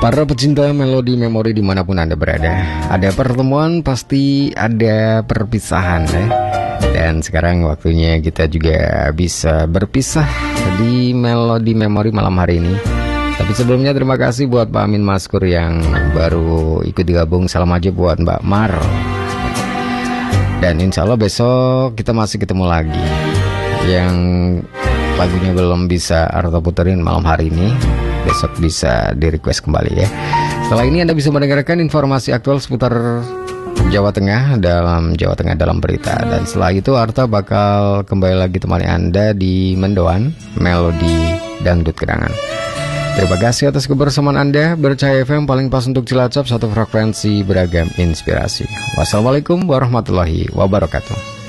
Para pecinta melodi memori dimanapun Anda berada, ada pertemuan pasti ada perpisahan ya. Dan sekarang waktunya kita juga bisa berpisah di melodi memori malam hari ini. Tapi sebelumnya terima kasih buat Pak Amin Maskur yang baru ikut digabung. Salam aja buat Mbak Mar. Dan insya Allah besok kita masih ketemu lagi. Yang lagunya belum bisa Arta puterin malam hari ini, besok bisa di request kembali ya. Setelah ini Anda bisa mendengarkan informasi aktual seputar Jawa Tengah dalam berita. Dan setelah itu Arta bakal kembali lagi temani Anda di Mendoan Melodi Dangdut Kenangan. Terima kasih atas kebersamaan Anda. Bercahaya FM paling pas untuk Cilacap, satu frekuensi beragam inspirasi. Wassalamualaikum warahmatullahi wabarakatuh.